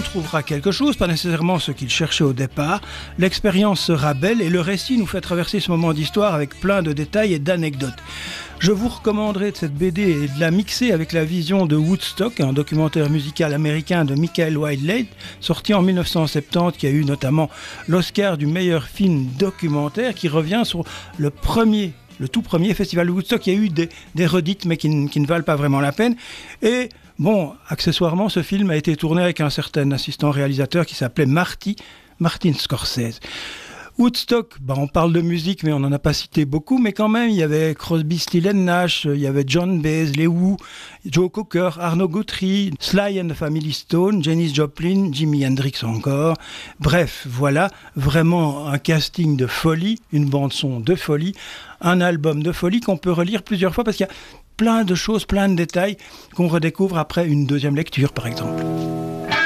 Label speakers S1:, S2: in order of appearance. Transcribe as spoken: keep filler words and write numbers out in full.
S1: trouvera quelque chose, pas nécessairement ce qu'il cherchait au départ. L'expérience sera belle et le récit nous fait traverser ce moment d'histoire avec plein de détails et d'anecdotes. Je vous recommanderai de cette B D et de la mixer avec la vision de Woodstock, un documentaire musical américain de Michael Wildlade, sorti en mille neuf cent soixante-dix, qui a eu notamment l'Oscar du meilleur film documentaire, qui revient sur le premier, le tout premier festival de Woodstock. Il y a eu des, des redites, mais qui, qui ne valent pas vraiment la peine. Et bon, accessoirement, ce film a été tourné avec un certain assistant réalisateur qui s'appelait Marty, Martin Scorsese. Woodstock, bah on parle de musique, mais on n'en a pas cité beaucoup, mais quand même, il y avait Crosby, Stills and Nash, il y avait John Baez, les Who, Joe Cocker, Arno Guthrie, Sly and the Family Stone, Janis Joplin, Jimi Hendrix encore. Bref, voilà, vraiment un casting de folie, une bande-son de folie, un album de folie qu'on peut relire plusieurs fois parce qu'il y a plein de choses, plein de détails qu'on redécouvre après une deuxième lecture, par exemple.